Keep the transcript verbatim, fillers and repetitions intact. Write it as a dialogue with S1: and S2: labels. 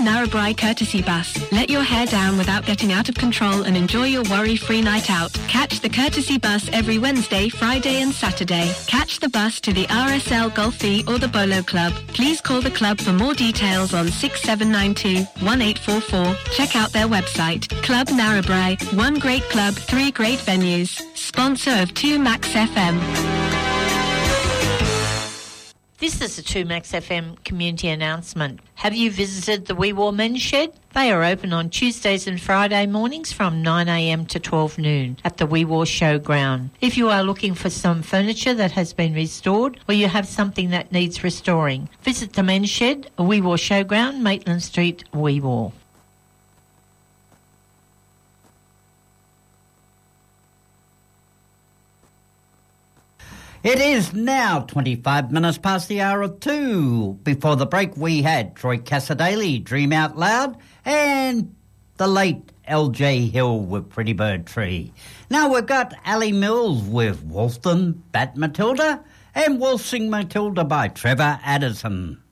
S1: Narrabri Courtesy Bus. Let your hair down without getting out of control and enjoy your worry-free night out. Catch the Courtesy Bus every Wednesday, Friday and Saturday. Catch the bus to the R S L Golfie or the Bolo Club. Please call the club for more details on six seven nine two, one eight four four. Check out their website. Club Narrabri. One great club, three great venues. Sponsor of two Max F M.
S2: This is a two Max F M community announcement. Have you visited the Wee Waa Men's Shed? They are open on Tuesdays and Friday mornings from nine a m to twelve noon at the Wee Waa Showground. If you are looking for some furniture that has been restored or you have something that needs restoring, visit the Men's Shed, Wee Waa Showground, Maitland Street, Wee Waa.
S3: It is now twenty-five minutes past the hour of two. Before the break, we had Troy Cassadaly, Dream Out Loud, and the late L J Hill with Pretty Bird Tree. Now we've got Ali Mills with Wolfton, Bat Matilda, and Waltzing Matilda by Trevor Addison.